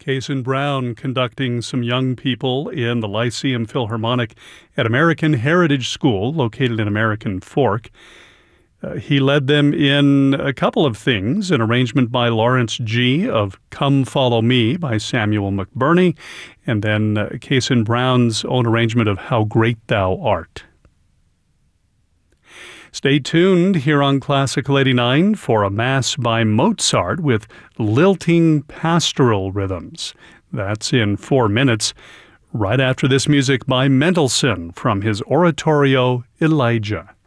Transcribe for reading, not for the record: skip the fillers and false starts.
Cason Brown conducting some young people in the Lyceum Philharmonic at American Heritage School, located in American Fork. He led them in a couple of things, an arrangement by Lawrence G. of Come Follow Me by Samuel McBurney, and then Cason Brown's own arrangement of How Great Thou Art. Stay tuned here on Classical 89 for a Mass by Mozart with lilting pastoral rhythms. That's in 4 minutes, right after this music by Mendelssohn from his oratorio Elijah.